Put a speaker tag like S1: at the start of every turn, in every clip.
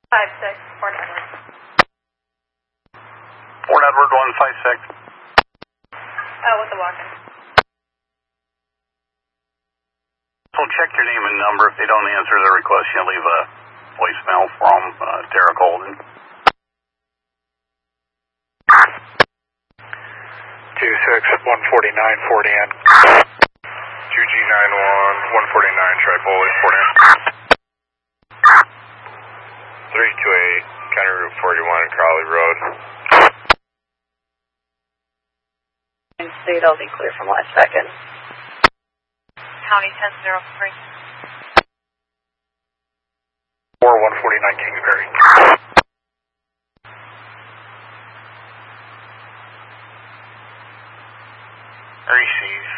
S1: 5-6, Fort Edward.
S2: Fort Edward 156.
S1: With the walk-in.
S2: So check your name and number. If they don't answer the request, you leave a voicemail from Derek Holden.
S3: 26-149 Fort Ann.
S4: 2G91 149 Tripoli Fort Ann. 328 County Route 41 Crowley Road.
S1: State, I'll be clear from last second. County 1003.
S3: 4149 Kingsbury.
S5: Receive.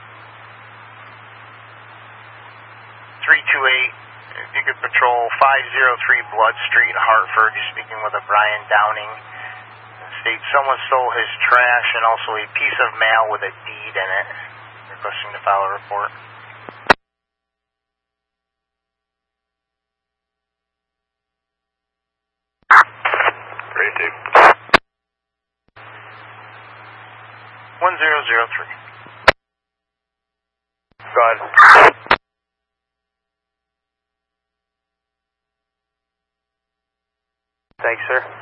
S5: 328, if you could patrol 503 Blood Street, Hartford. You're speaking with a Brian Downing. States someone stole his trash and also a piece of mail with a deed in it. Requesting to file a report.
S4: Ready, Dave.
S5: 1003.
S4: Go ahead.
S5: Thanks, sir.